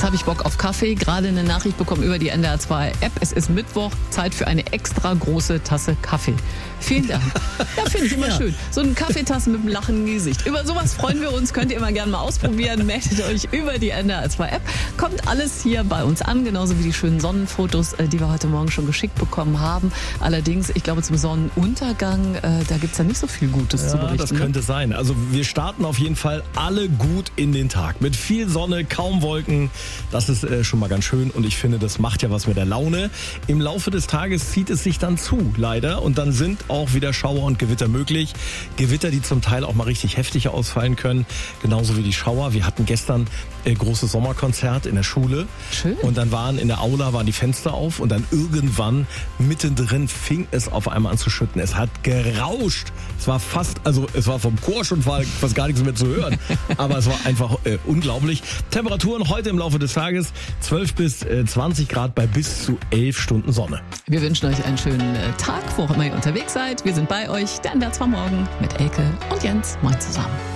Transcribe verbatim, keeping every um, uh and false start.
habe ich Bock auf Kaffee. Gerade eine Nachricht bekommen über die N D R zwei App. Es ist Mittwoch, Zeit für eine extra große Tasse Kaffee. Vielen Dank. Ja, finde ich immer ja. schön. So eine Kaffeetasse mit einem lachenden Gesicht. Über sowas freuen wir uns. Könnt ihr immer gerne mal ausprobieren. Meldet euch über die N D R zwei App. Kommt alles hier bei uns an, genauso wie die schönen Sonnenfotos, die wir heute Morgen schon geschickt bekommen haben. Allerdings, ich glaube, zum Sonnenuntergang, äh, da gibt's ja nicht so viel Gutes ja, zu berichten. Das könnte ne? sein. Also wir starten auf jeden Fall alle gut in den Tag. Mit viel Sonne, kaum Wolken. Das ist äh, schon mal ganz schön und ich finde, das macht ja was mit der Laune. Im Laufe des Tages zieht es sich dann zu, leider. Und dann sind auch wieder Schauer und Gewitter möglich. Gewitter, die zum Teil auch mal richtig heftig ausfallen können. Genauso wie die Schauer. Wir hatten gestern äh, großes Sommerkonzert in der Schule. Schön. Und dann waren in der Aula waren die Fenster auf und dann irgendwann mittendrin fing es auf einmal an zu schütten. Es hat gerauscht. Es war fast, also es war vom Chor schon fast gar nichts mehr zu hören. Aber es war einfach äh, unglaublich. Temperaturen heute im Laufe des Tages zwölf bis zwanzig Grad bei bis zu elf Stunden Sonne. Wir wünschen euch einen schönen äh, Tag, wo auch immer ihr unterwegs seid. Wir sind bei euch, der N D R zwei Morgen mit Elke und Jens. Moin zusammen.